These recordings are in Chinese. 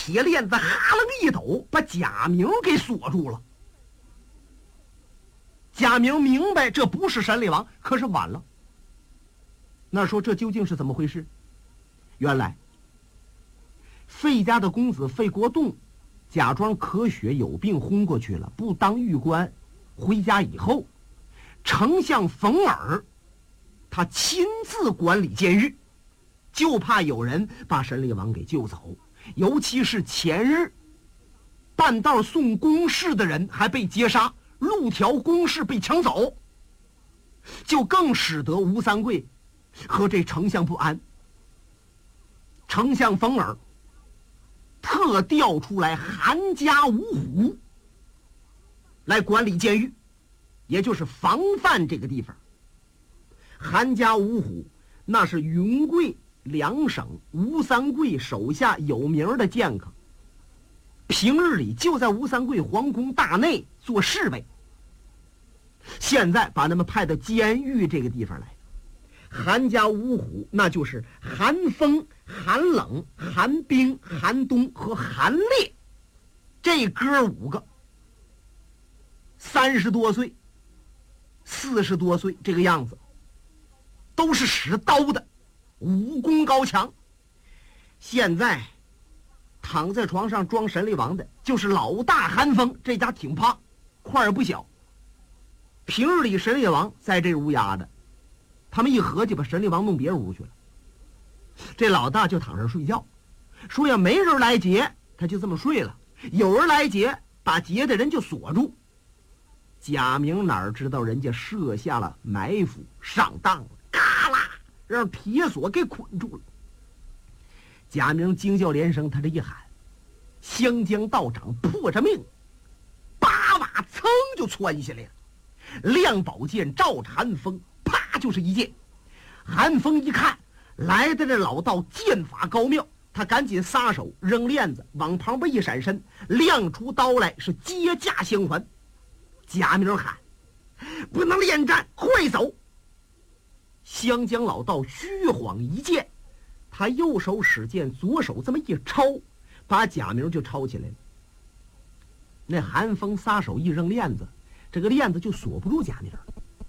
铁链子哈楞一抖，把贾明给锁住了。贾明明白这不是神力王，可是晚了。那说这究竟是怎么回事？原来费家的公子费国栋假装咳血有病昏过去了，不当狱官。回家以后，丞相冯尔他亲自管理监狱，就怕有人把神力王给救走。尤其是前日半道送公事的人还被劫杀，路条公事被抢走，就更使得吴三桂和这丞相不安。丞相冯尔特调出来韩家五虎来管理监狱，也就是防范这个地方。韩家五虎那是云贵两省吴三桂手下有名的剑客，平日里就在吴三桂皇宫大内做侍卫，现在把他们派到监狱这个地方来。韩家五虎那就是韩风、韩冷、韩冰、韩东和韩烈，这哥五个30多岁40多岁这个样子，都是使刀的，武功高强。现在躺在床上装神力王的就是老大韩风，这家挺胖，块儿不小。平日里神力王在这屋压着，他们一合计把神力王弄别屋去了。这老大就躺着睡觉，说要没人来劫他就这么睡了，有人来劫把劫的人就锁住。贾明哪知道人家设下了埋伏，上当了，咔啦让铁锁给捆住了。贾明惊叫连声，他这一喊，湘江道长破着命8瓦噌就窜下来了，亮宝剑照着韩风，啪就是一剑。韩风一看来的这老道剑法高妙，他赶紧撒手扔链子，往旁边一闪身，亮出刀来，是接驾相还。贾明喊，不能恋战，快走。湘江老道虚晃一剑，他右手使剑，左手这么一抄，把贾明就抄起来了。那韩风撒手一扔链子，这个链子就锁不住贾明。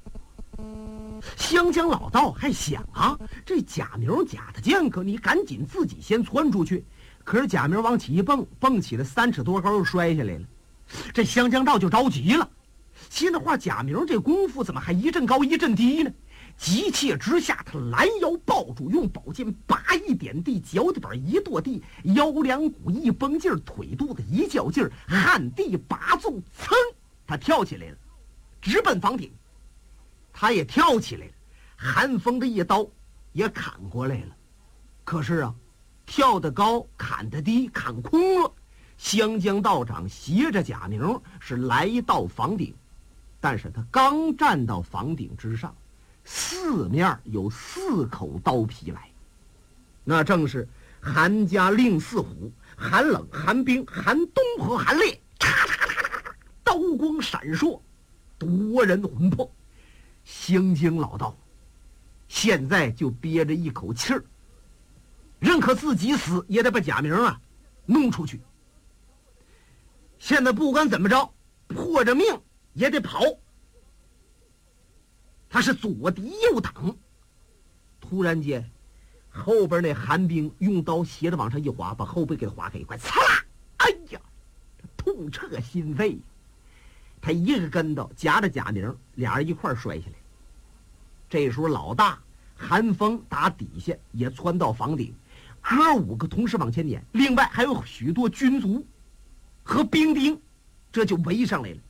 湘江老道还想啊，这贾明假的剑客，你赶紧自己先窜出去。可是贾明往起一蹦，蹦起了3尺多高，又摔下来了。这湘江道就着急了，心里话，贾明这功夫怎么还一阵高一阵低呢？急切之下，他拦腰抱住，用宝剑拔一点地，脚底板一跺地，腰梁骨一绷劲儿，腿肚子一较劲儿，旱地拔纵，噌，他跳起来了，直奔房顶。他也跳起来了，韩风的一刀也砍过来了。可是啊，跳得高，砍得低，砍空了。湘江道长携着贾明是来到房顶，但是他刚站到房顶之上，四面有4口刀劈来，那正是韩家令4虎，韩冷、韩冰、韩东和韩烈，嚓嚓嚓嚓，刀光闪烁，夺人魂魄。湘江老道现在就憋着一口气儿，认可自己死也得把贾明啊弄出去。现在不管怎么着，破着命也得跑。他是左敌右挡。突然间，后边那韩冰用刀斜着往上一划，把后背给划开一块，擦啦！哎呀，痛彻心扉。他一个跟头夹着贾明，俩人一块摔下来。这时候老大韩风打底下也窜到房顶，哥5个同时往前撵，另外还有许多军卒和兵丁，这就围上来了。